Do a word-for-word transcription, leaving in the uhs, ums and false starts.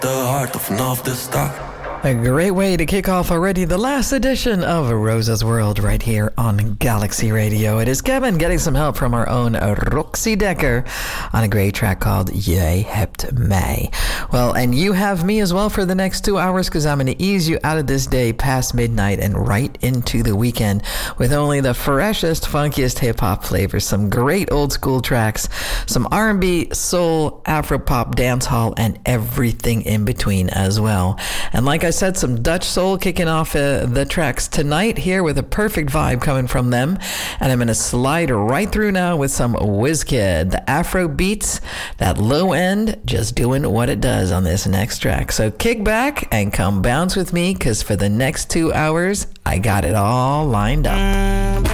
De hart vanaf de start. A great way to kick off already the last edition of Rosa's World right here on Galaxy Radio. It is Kevin getting some help from our own Roxy Dekker on a great track called Jij hebt mij. Well, and you have me as well for the next two hours because I'm going to ease you out of this day past midnight and right into the weekend with only the freshest, funkiest hip-hop flavors, some great old school tracks, some R and B, soul, Afro-pop, dancehall, and everything in between as well. And like I I said, some Dutch soul kicking off uh, the tracks tonight here with a perfect vibe coming from them. And I'm going to slide right through now with some Wizkid, the Afro beats, that low end, just doing what it does on this next track. So kick back and come bounce with me because for the next two hours, I got it all lined up.